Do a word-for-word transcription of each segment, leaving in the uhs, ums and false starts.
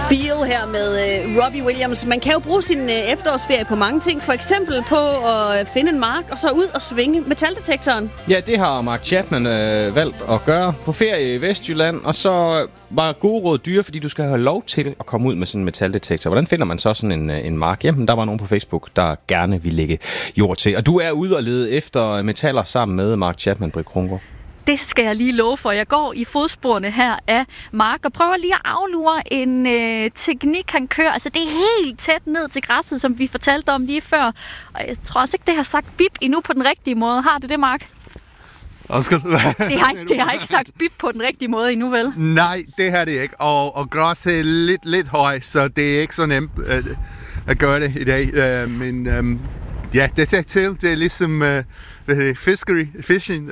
Feel her med uh, Robbie Williams. Man kan jo bruge sin uh, efterårsferie på mange ting. For eksempel på at finde en mark og så ud og svinge metaldetektoren. Ja, det har Mark Chapman øh, valgt at gøre på ferie i Vestjylland. Og så var gode råd dyre, fordi du skal have lov til at komme ud med sådan en metaldetektor. Hvordan finder man så sådan en, en mark? Jamen, der var nogen på Facebook, der gerne ville lægge jord til. Og du er ude og lede efter metaller sammen med Mark Chapman, Britt Krongaard. Det skal jeg lige love for. Jeg går i fodsporene her af Mark og prøver lige at aflure en øh, teknik, han kører. Altså, det er helt tæt ned til græsset, som vi fortalte om lige før. Og jeg tror også ikke, det har sagt bip endnu på den rigtige måde. Har det det, Mark? Undskyld. Det har, det har ikke sagt bip på den rigtige måde endnu, vel? Nej, det har det ikke. Og, og græs er lidt, lidt høj, så det er ikke så nemt øh, at gøre det i dag. Øh, men øh, ja, det er til. Det er ligesom... Øh, Fiskery, fishing.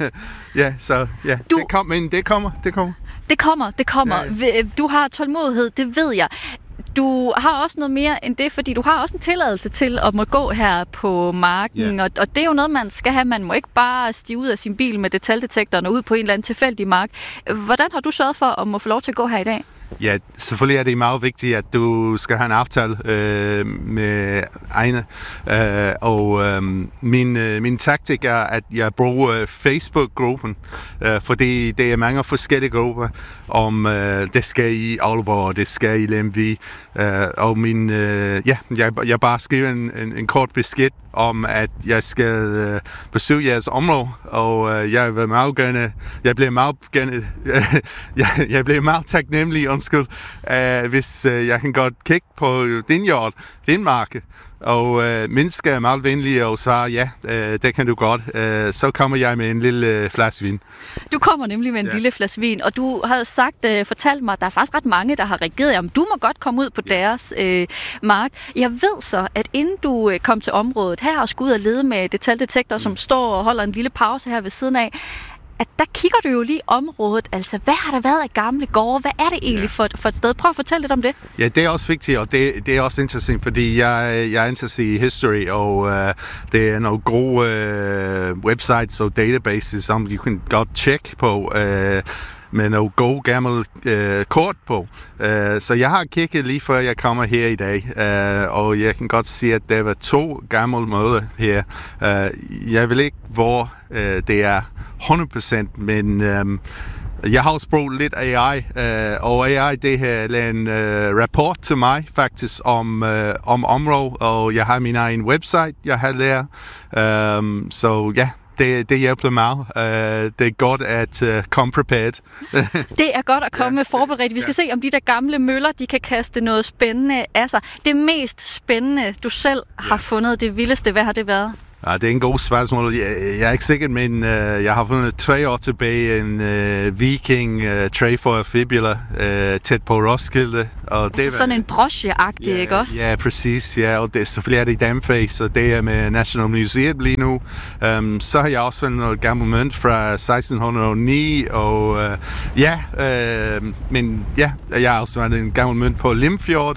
ja, så ja, du, det, kom, men det kommer, det kommer. Det kommer, det kommer. Ja, ja. Du har tålmodighed, det ved jeg. Du har også noget mere end det, fordi du har også en tilladelse til at må gå her på marken, yeah. og, og det er jo noget, man skal have. Man må ikke bare stige ud af sin bil med metaldetektoren og ud på en eller anden tilfældig mark. Hvordan har du sørget for at må få lov til at gå her i dag? Ja, selvfølgelig er det meget vigtigt, at du skal have en aftale øh, med egne. Øh, og øh, min, øh, min taktik er, at jeg bruger Facebook-gruppen, øh, fordi det er mange forskellige grupper, om øh, det skal i Aalborg, det skal i Lemvig. Øh, og min, øh, ja, jeg, jeg bare skriver en, en, en kort besked om, at jeg skal øh, besøge jeres område, og øh, jeg vil meget gerne, jeg bliver meget gerne, øh, jeg, jeg bliver meget taknemmelig, undskyld, øh, hvis øh, jeg kan godt kigge på din jord, din marke, og øh, mennesker er meget venlige og svarer, ja, øh, det kan du godt. Øh, så kommer jeg med en lille øh, flaske vin. Du kommer nemlig med en ja. lille flaske vin, og du havde sagt, øh, fortalt mig, at der er faktisk ret mange, der har reageret, om du må godt komme ud på ja. deres øh, mark. Jeg ved så, at inden du øh, kom til området her og skulle ud og lede med metaldetektor, mm. som står og holder en lille pause her ved siden af, at der kigger du jo lige området. Altså, hvad har der været af gamle gårde? Hvad er det egentlig ja. for, for et sted? Prøv at fortælle lidt om det. Ja, det er også vigtigt, og det, det er også interessant, fordi jeg, jeg er interesseret i history, og uh, det er nogle gode uh, websites og databases, som du kan godt tjekke på, uh, med nogle gode gamle uh, kort på. Uh, så jeg har kigget lige før jeg kommer her i dag, uh, og jeg kan godt se, at der var to gamle møller her. Uh, jeg ved ikke, hvor uh, det er hundrede procent, men øhm, jeg har også brugt lidt A I, øh, og A I det har lavet en øh, rapport til mig faktisk om, øh, om området, og jeg har min egen website, jeg har lært, øhm, så ja, det, det hjælper meget. Uh, det er godt at uh, komme prepared. Det er godt at komme ja. forberedt. Vi skal ja. se, om de der gamle møller, de kan kaste noget spændende af sig. Det mest spændende, du selv har fundet, det vildeste, hvad har det været? Ja, det er en god spørgsmål. Jeg, jeg er ikke sikker, men uh, jeg har fundet tre år tilbage en uh, Viking uh, Trefoil fibula uh, tæt på Roskilde. Og det altså sådan en broche-agtig, ja, ikke også? Ja, præcis. Ja, og det, selvfølgelig er det i Damface, og det er med National Museum lige nu. Um, så har jeg også fundet noget gammel mønt fra seksten hundrede og ni, og uh, ja, uh, men ja, jeg har også fundet en gammel mønt på Limfjord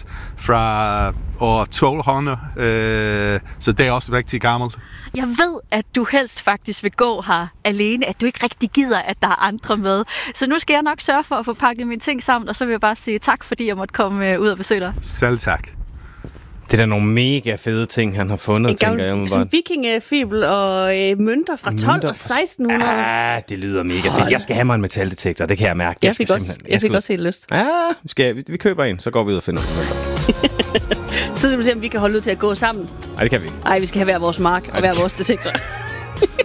fra år tolv hundrede, uh, så det er også rigtig gammelt. Jeg ved, at du helst faktisk vil gå her alene, at du ikke rigtig gider, at der er andre med. Så nu skal jeg nok sørge for at få pakket mine ting sammen, og så vil jeg bare sige tak, fordi jeg måtte komme ud og besøge dig. Selv tak. Det er da nogle mega fede ting, han har fundet, en tænker jeg. Sådan vikingefibel og øh, mønter fra tolv mønter og seksten hundrede. Ah, det lyder mega fedt. Jeg skal have mig en metaldetektor, det kan jeg mærke. Jeg, jeg fik, også, jeg fik også helt lyst. Ja, vi, skal, vi, vi køber en, så går vi ud og finder en. Så skal vi se, om vi kan holde ud til at gå sammen. Nej, det kan vi ikke. Nej, vi skal have hver vores mark og hver vores detektor.